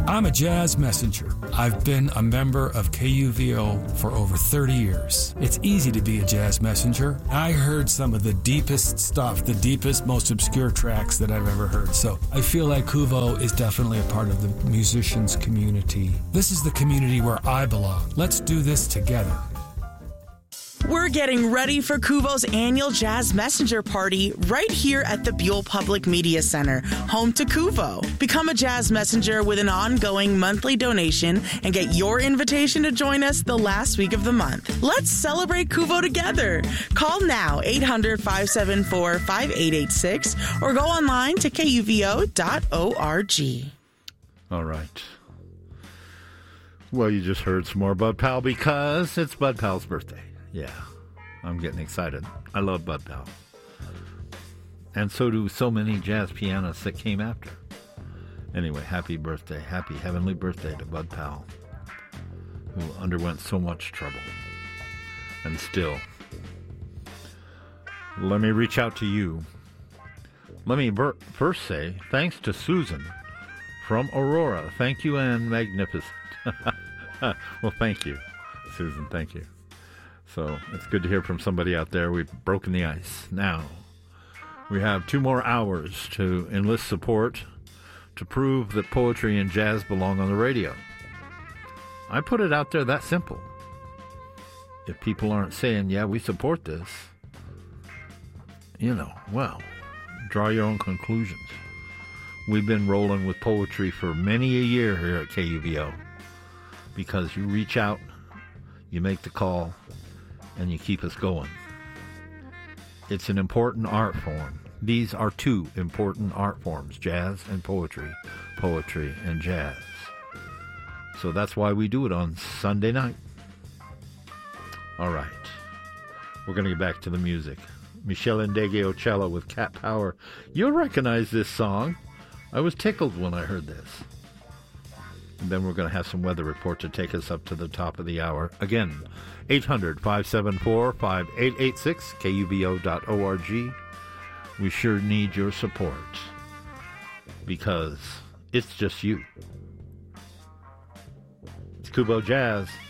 I'm a jazz messenger. I've been a member of KUVO for over 30 years. It's easy to be a jazz messenger. I heard some of the deepest stuff, the deepest, most obscure tracks that I've ever heard. So I feel like KUVO is definitely a part of the musicians community. This is the community where I belong. Let's do this together. We're getting ready for KUVO's annual Jazz Messenger Party right here at the Buell Public Media Center, home to KUVO. Become a Jazz Messenger with an ongoing monthly donation and get your invitation to join us the last week of the month. Let's celebrate KUVO together. Call now, 800-574-5886, or go online to kuvo.org. All right. Well, you just heard some more Bud Powell because it's Bud Powell's birthday. Yeah, I'm getting excited. I love Bud Powell. And so do so many jazz pianists that came after. Anyway, happy birthday, happy heavenly birthday to Bud Powell, who underwent so much trouble. And still. Let me reach out to you. Let me first say thanks to Susan from Aurora. Thank you and magnificent. Well, thank you, Susan. Thank you. So it's good to hear from somebody out there. We've broken the ice. Now, we have 2 more hours to enlist support to prove that poetry and jazz belong on the radio. I put it out there that simple. If people aren't saying, yeah, we support this, well, draw your own conclusions. We've been rolling with poetry for many a year here at KUVO because you reach out, you make the call, and you keep us going. It's an important art form. These are 2 important art forms, jazz and poetry, poetry and jazz. So that's why we do it on Sunday night. All right. We're going to get back to the music. Michelle Ndegeocello with Cat Power. You'll recognize this song. I was tickled when I heard this. And then we're going to have some weather report to take us up to the top of the hour. Again, 800-574-5886, KUVO.org. We sure need your support because it's just you. It's Kubo Jazz.